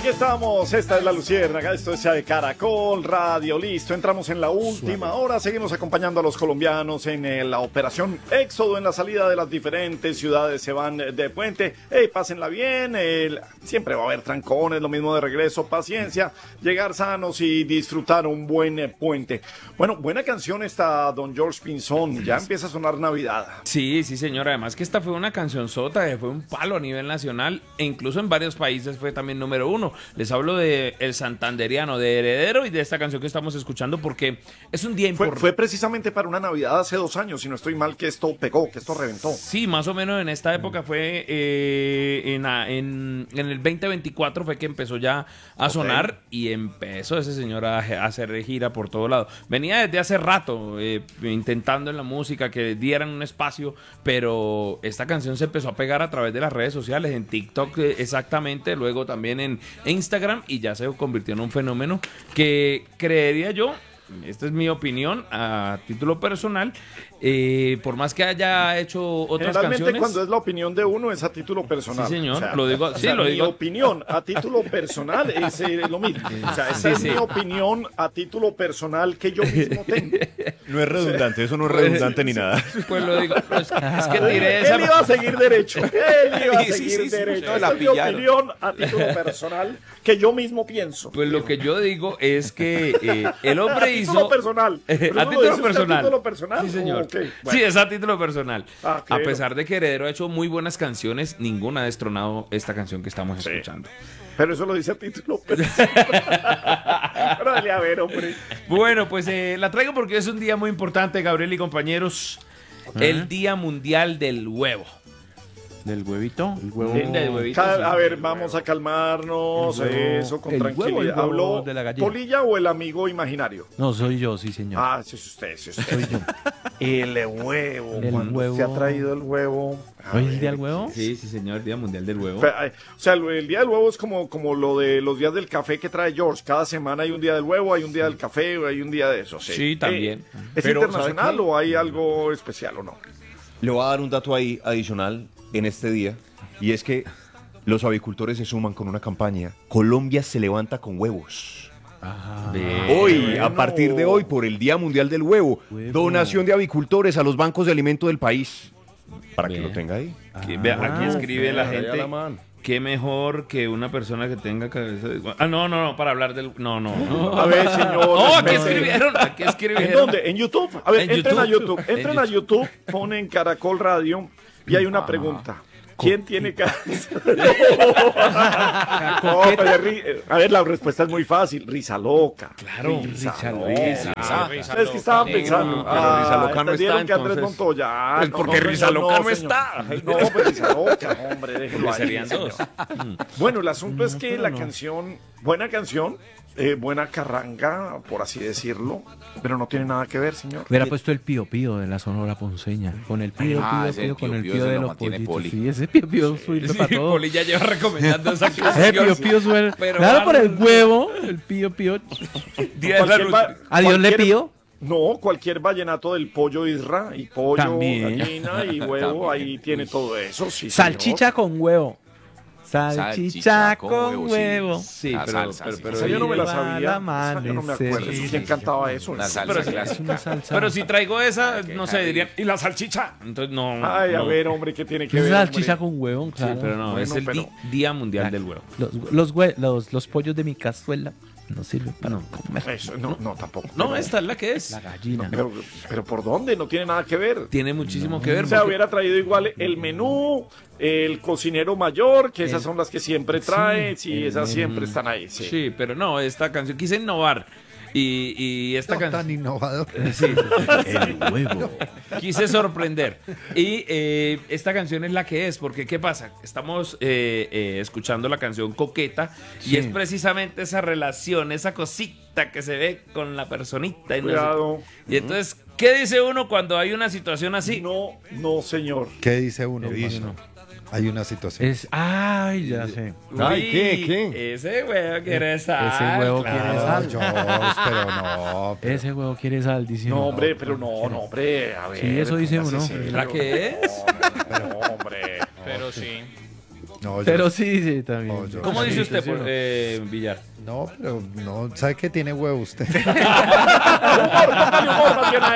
aquí estamos, esta es La Luciérnaga, esto es de Caracol Radio, listo, entramos en la última hora, seguimos acompañando a los colombianos en la operación Éxodo, en la salida de las diferentes ciudades, se van de puente, pásenla bien, siempre va a haber trancones, lo mismo de regreso, paciencia, llegar sanos y disfrutar un buen puente. Bueno, buena canción esta, don George Pinzón, ya empieza a sonar Navidad. Sí, sí señor, además que esta fue una cancionzota, fue un palo a nivel nacional e incluso en varios países fue también número 1. Les hablo de El Santanderiano, de Heredero y de esta canción que estamos escuchando porque es un día importante. Fue precisamente para una Navidad hace 2 años, si no estoy mal, que esto pegó, que esto reventó. Sí, más o menos en esta época fue en el 2024 fue que empezó ya a sonar y empezó ese señor a hacer gira por todo lado. Venía desde hace rato intentando en la música que dieran un espacio, pero esta canción se empezó a pegar a través de las redes sociales, en TikTok exactamente, luego también en Instagram y ya se convirtió en un fenómeno que creería yo, esta es mi opinión a título personal, por más que haya hecho otras Generalmente canciones. Cuando es la opinión de uno es a título personal. Sí, señor, o sea, lo digo. Sí, lo mi digo. opinión a título personal es lo mismo. O sea, esa es mi opinión a título personal que yo mismo tengo. No es redundante, eso no es redundante ni nada. Pues lo digo. Es que tiré esa. Él iba a seguir derecho. Él iba a Sí, seguir derecho. no, Esa es mi opinión a título personal que yo mismo pienso. Pues lo que yo digo es que el hombre hizo. A título personal. A título personal. ¿A título personal? Sí, señor. Okay, bueno. Sí, es a título personal. Claro. A pesar de que Heredero ha hecho muy buenas canciones, ninguna ha destronado esta canción que estamos escuchando. Pero eso lo dice a título personal. Pero dale a ver, hombre. Bueno, pues la traigo porque es un día muy importante, Gabriel y compañeros. El Día Mundial del Huevo. ¿Del huevito? El huevo. Del huevito, sí. A ver, vamos a calmarnos, eso, con el tranquilidad. huevo, el huevo ¿Habló de la gallina. Polilla o el amigo imaginario? No, soy yo, sí, señor. Ah, sí, es usted, sí, es usted. Soy yo. El huevo. El ¿Cuándo huevo. se ha traído el huevo? ¿Hoy es el día del huevo? Sí, sí, señor, Día Mundial del Huevo. Pero, o sea, el día del huevo es como lo de los días del café que trae George. Cada semana hay un día del huevo, hay un día del café, hay un día de eso. Sí, Sí, también. ¿Es Pero, internacional ¿sabe qué? o hay algo especial o no? Le voy a dar un dato ahí adicional en este día, y es que los avicultores se suman con una campaña. Colombia se levanta con huevos. Hoy, bueno. a partir de hoy, por el Día Mundial del Huevo, donación de avicultores a los bancos de alimento del país. Para que Bien. lo tenga ahí. Aquí escribe la Vea gente. la mano. Qué mejor que una persona que tenga cabeza de... No, para hablar del... No. A ver, señor. No, aquí respete. escribieron. ¿En dónde? ¿En YouTube? A ver, En entren YouTube. a YouTube. En Entren a YouTube, ponen Caracol Radio y hay una pregunta. ¿Quién tiene cabeza? No, pues, a ver, la respuesta es muy fácil. Risa loca. Claro, Risa loca. loca. Es que estaban pensando. pero Risa loca no entendieron está, que Andrés entonces. Montoya. Pues porque Risa loca no está. No, pues Risa loca, hombre, déjelo ahí. Serían dos. Bueno, el asunto es que pero la no. canción, buena canción, buena carranga, por así decirlo, pero no tiene nada que ver, señor. Hubiera puesto el pío pío de la Sonora Ponceña. Con el pío ese pío, con el pío pío se de lo los mantiene pollitos. Poli. Sí, ese pío pío sirve para todo. Poli ya lleva recomendando esa Ese canción. pío pío suena. Pero Claro, por el Arnold- huevo, el pío pío. Día de la Cualquier Lucha. ¿A Dios le cualquier- pío? No, cualquier vallenato del pollo isra y pollo, También. gallina y huevo, También. ahí tiene todo eso, sí, Salchicha con huevo. Salchicha con sí. huevo. Sí, La pero salsa, sí. Esa yo no me la Al sabía. Esa yo no me amanecer. acuerdo. ¿Quién cantaba eso? Una No. salsa Pero- clásica. Es una salsa. Pero si traigo esa, no sé, Harry. dirían... ¿Y la salchicha? Entonces no... Ay, a no. ver, hombre, ¿qué tiene que Es ver? salchicha hombre? con huevo, Sí, claro. pero no, Bueno, es el pero- Día Mundial del Huevo. Los pollos de mi cazuela no sirven para comer. Eso, no, tampoco. No, Pero- esta es la que es. La gallina. Pero ¿por dónde? No tiene nada que ver. Tiene muchísimo que ver. O sea, porque- hubiera traído igual el menú, el cocinero mayor, que esas son las que siempre trae, sí, esas siempre están ahí, sí. Sí, pero no, esta canción quise innovar. Y esta No tan canción... innovador. Sí, El huevo. quise sorprender. Y esta canción es la que es, porque ¿qué pasa? Estamos escuchando la canción Coqueta y Sí. es precisamente esa relación, esa cosita que se ve con la personita. Y, no sé- Cuidado. y entonces, ¿qué dice uno cuando hay una situación así? No, señor. ¿Qué dice uno? ¿Qué dice cuando hay una situación? Ay, ya sé. Ay, Uy, ¿qué? Ese huevo quiere sal. Ese huevo quiere claro. sal. George, pero no. Ese huevo quiere sal, dice No, uno. hombre, pero no, hombre, a ver. Sí, eso dice póngase uno. serio. ¿La qué es? Pero, hombre. Pero sí. No, Pero sí, también. No, yo- ¿Cómo dice usted, Villar? No, pero no, ¿sabe qué tiene huevo usted? Póngale humor más bien a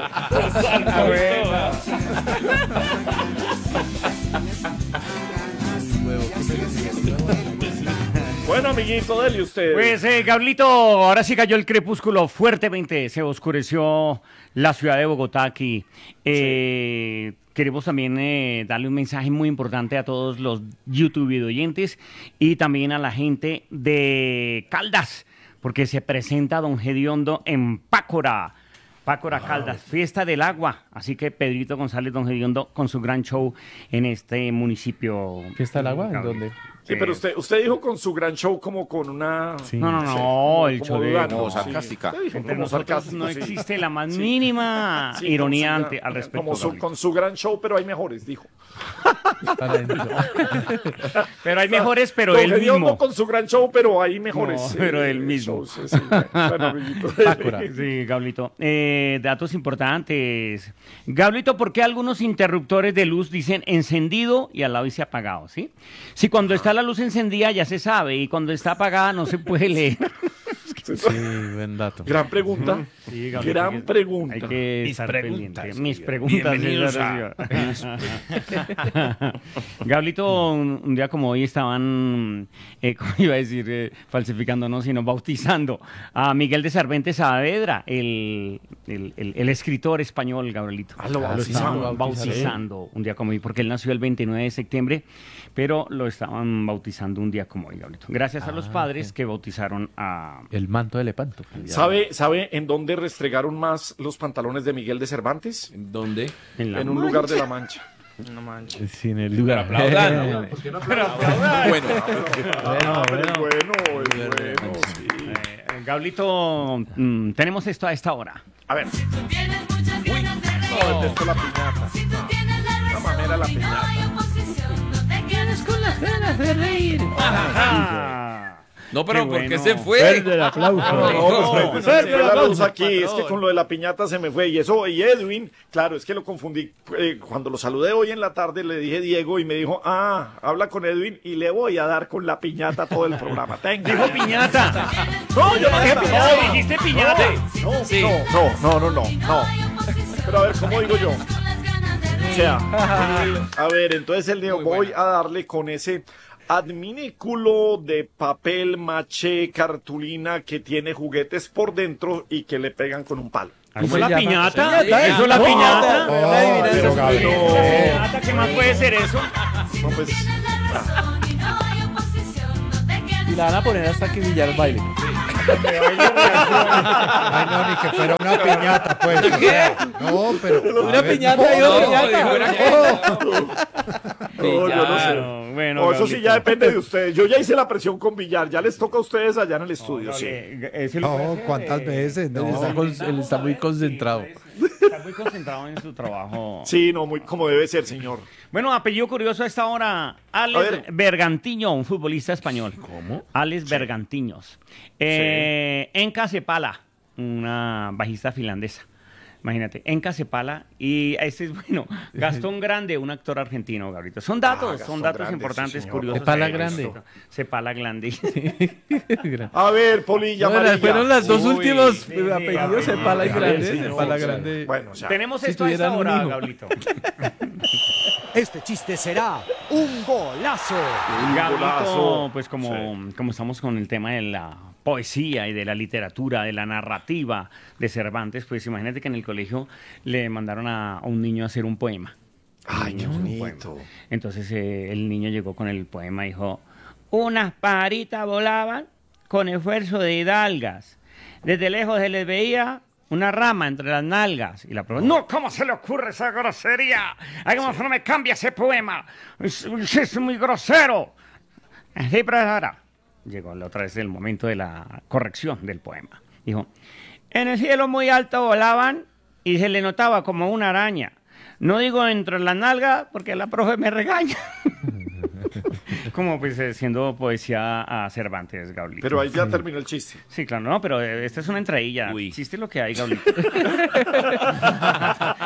esto. Bueno, amiguito, dele usted. Pues, Gablito, ahora sí cayó el crepúsculo fuertemente. Se oscureció la ciudad de Bogotá aquí. Queremos también darle un mensaje muy importante a todos los YouTube oyentes y también a la gente de Caldas, porque se presenta Don Gediondo en Pácora. Pácora Caldas, Fiesta del Agua. Así que Pedrito González, Don Gediondo, con su gran show en este municipio. ¿Fiesta del Agua? ¿En dónde? Sí, pero usted dijo con su gran show como con una... Sí. No, el como show de... dudando, como sí. sarcástica. Usted dijo Entre como nosotros sarcástico, no sí. existe la más mínima Sí, ironía con su ante, gran- al respecto. como Gablito. con su gran show, pero hay mejores, dijo. Para adentro. Pero hay mejores, pero Don él Gediondo mismo. con su gran show, pero hay mejores. No, pero él mismo. shows, sí. Bueno, amiguito. Pácora. Sí, Gablito. Datos importantes. Gablito, ¿por qué algunos interruptores de luz dicen encendido y al lado dice apagado? ¿Sí? Si cuando está la luz encendida ya se sabe y cuando está apagada no se puede leer. Sí, buen dato. Gran pregunta. Sí, Gablito, Gran pregunta. Hay que Mis estar preguntas, pendiente. Mis oiga. preguntas. Bienvenidos Gablito, un día como hoy estaban, ¿cómo iba a decir? Falsificando, no, sino bautizando a Miguel de Cervantes Saavedra, el escritor español, Gabrielito. Ah, lo estaban bautizaron. bautizando un día como hoy, porque él nació el 29 de septiembre, pero lo estaban bautizando un día como hoy, Gabrielito. Gracias a los padres que bautizaron a... El manto de Lepanto. ¿Sabe en dónde restregaron más los pantalones de Miguel de Cervantes? ¿Dónde? en la En un lugar de la Mancha. No manches. Sí, en el lugar. Aplaudan, ¿no? Bueno, Ah, pero es bueno, sí. Gablito, tenemos esto a esta hora. A ver, Tienes muchas ganas de reír. no, detesto la piñata. Si tú tienes la receta, mamera la que no piñata. hay oposición. No te quedes con las ganas de reír. No, pero Qué ¿por qué bueno. se fue? Fuerte el aplauso. No, se fue la luz aquí, es que con lo de la piñata se me fue. Y eso, y Edwin, claro, es que lo confundí. Cuando lo saludé hoy en la tarde, le dije Diego y me dijo, habla con Edwin y le voy a dar con la piñata todo el programa. Dijo piñata. No, yo no dije piñata. No, dijiste piñata. No, Sí. no. Pero a ver, ¿cómo digo yo? O sea, a ver, entonces él dijo, voy a darle con ese adminículo de papel maché cartulina que tiene juguetes por dentro y que le pegan con un palo. ¿Eso se es la llama? piñata? Piñata. ¿Eso es la piñata? No, pero Gabriel. ¿Piñata? ¿Qué más puede ser eso? No, pues, Y la van a poner hasta que Villar baile. Ay, no, ni que fuera una piñata, pues. o sea, no, pero. Una a ver, piñata y No, otra dijo, era piñata. no, yo no sé. Claro, bueno, No, eso sí Gablito. ya depende de ustedes. Yo ya hice la presión con Villar, ya les toca a ustedes allá en el estudio. Sí. No, ¿cuántas veces? Él está, No. él está muy concentrado. Está muy concentrado en su trabajo. Sí, no, muy como debe ser, señor. Bueno, apellido curioso a esta hora. A Alex ver. Bergantiño, un futbolista español. ¿Cómo? Alex Bergantiños. Enka Cepala, una bajista finlandesa. Imagínate, Enka Cepala y este es bueno, Gastón Grande, un actor argentino, Gabriel. Son datos, Gastón son datos Grande, importantes, sí, señor. curiosos. Cepala Ahí, Grande. listo. Cepala Grande. A ver, Polilla No, amarilla. fueron las dos Uy, últimos sí, apellidos, sí, Cepala y A ver, Grande. señor, Cepala sí. Grande. Bueno, o sea, Tenemos Si esto a esta tuvieran un hora, hijo. Gablito. Este chiste será un golazo. Gablito, golazo. pues como estamos con el tema de la poesía y de la literatura, de la narrativa de Cervantes, pues imagínate que en el colegio le mandaron a un niño a hacer un poema. Ay, qué bonito. Entonces el niño llegó con el poema y dijo, unas pajaritas volaban con esfuerzo de hidalgas. Desde lejos se les veía una rama entre las nalgas. Y la profe, no, ¿cómo se le ocurre esa grosería? Hagamos, no me cambia ese poema. Es muy grosero. Sí, profesora. Llegó la otra vez el momento de la corrección del poema. Dijo, en el cielo muy alto volaban y se le notaba como una araña. No digo entre las nalgas porque la profe me regaña. Como pues siendo poesía a Cervantes, Gablito. Pero ahí ya terminó el chiste. Sí, claro, no, pero esta es una entradilla. Uy. Existe lo que hay, Gablito.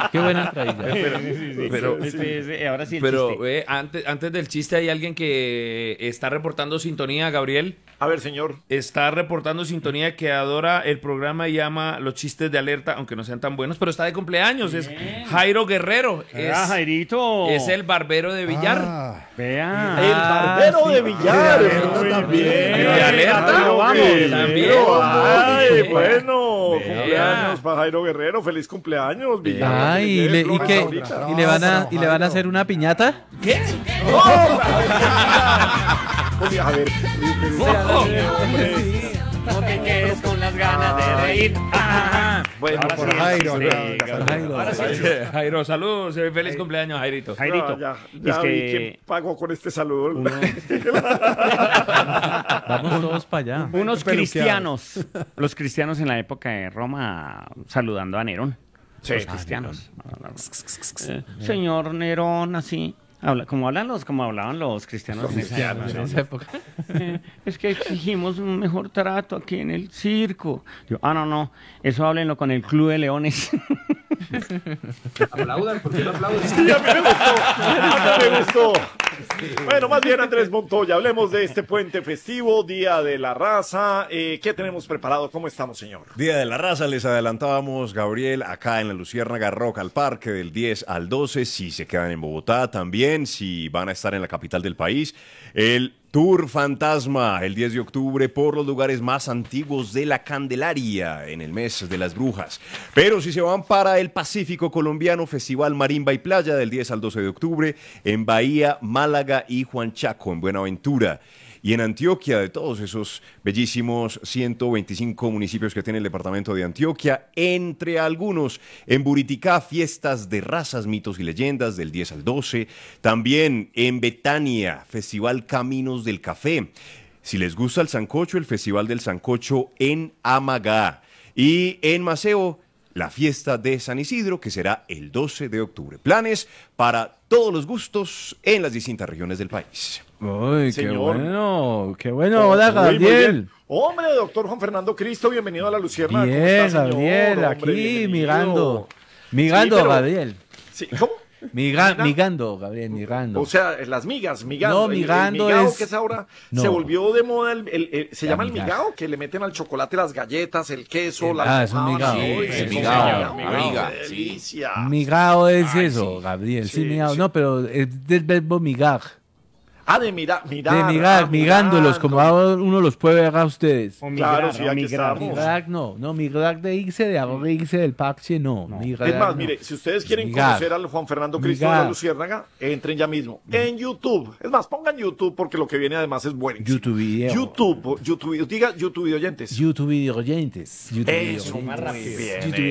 Qué buena entradilla. Pero, Ahora sí el pero chiste. antes del chiste hay alguien que está reportando sintonía, Gabriel. A ver, señor. Está reportando sintonía que adora el programa y ama los chistes de alerta, aunque no sean tan buenos, pero está de cumpleaños. Es Jairo Guerrero. Vea, Jairito. Es el barbero de Villar. Ah, Vea. El barbero sí. de Villar. De Alerta Muy también. bien. De Alerta, Jairo vamos, Guerrero. también. Ay, Muy bien. bueno. Vea. Cumpleaños para Jairo Guerrero. Feliz cumpleaños, Villar. Ay, ¿y le, y qué? Ahorita. ¿Y le van a hacer una piñata? ¿Qué? Oye, a ver. No te quedes con las ganas de reír. Bueno, Ahora por Jairo. sí, acá. Jairo. Jairo, saludos. Feliz cumpleaños, Jairito. Jairito. Ya es vi que quién pagó con este saludo. Vamos todos para allá. unos Peluqueado. cristianos, los cristianos en la época de Roma saludando a Nerón. Sí. Los cristianos. Señor Nerón, así. Como hablaban los cristianos en esa época. En esa época. Es que exigimos un mejor trato aquí en el circo. Yo, no, eso háblenlo con el Club de Leones. Aplaudan, ¿por qué no aplauden? Sí, a mí me gustó. A mí me gustó. Bueno, más bien Andrés Montoya, hablemos de este puente festivo, Día de la Raza. ¿Qué tenemos preparado? ¿Cómo estamos, señor? Día de la Raza, les adelantábamos, Gabriel, acá en la Luciérnaga Rock al Parque del 10 al 12, si se quedan en Bogotá también, si van a estar en la capital del país. El Tour Fantasma, el 10 de octubre, por los lugares más antiguos de la Candelaria, en el mes de las brujas. Pero si se van para el Pacífico colombiano, Festival Marimba y Playa, del 10 al 12 de octubre, en Bahía, Málaga y Juanchaco, en Buenaventura. Y en Antioquia, de todos esos bellísimos 125 municipios que tiene el departamento de Antioquia, entre algunos, en Buriticá, fiestas de razas, mitos y leyendas del 10 al 12. También en Betania, Festival Caminos del Café. Si les gusta el sancocho, el Festival del Sancocho en Amagá. Y en Maceo, la fiesta de San Isidro, que será el 12 de octubre. Planes para todos los gustos en las distintas regiones del país. Uy, Señor. qué bueno. Hola, Muy bien. Gabriel. Hombre, doctor Juan Fernando Cristo, bienvenido a la Lucierna. ¿Cómo Bien, está, señor? Gabriel, Hombre, aquí bienvenido. migando. Sí, Migando, pero- Gabriel. Sí, ¿cómo? Migando, Gabriel, migando. O sea, las migas, migando. No, migando el migao es- que es ahora, No. se volvió de moda, se La llama el migaja. migao, que le meten al chocolate las galletas, el queso, la es un almojábana. migao. Uy, Sí, sí, el señor, migao, amiga, sí. qué delicia. Migao es Ay, eso, sí. Gabriel. Sí, Sí, migao. sí. No, pero es del verbo migar. Ah, de mirar. De migar, migándolos, como ahora uno los puede ver a ustedes. O Claro, migrar, sí, o aquí migrar. estamos. Migrar no, migrar de irse, de ahora irse del parche, no. Migrar, Es más, no. mire, si ustedes quieren Migar. conocer al Juan Fernando Cristo de Migar. la Luciérnaga, entren ya mismo en YouTube. Es más, pongan YouTube porque lo que viene además es buenísimo. YouTube video. YouTube, diga YouTube oyentes. YouTube video oyentes. YouTube Eso, video muy oyentes. bien. YouTube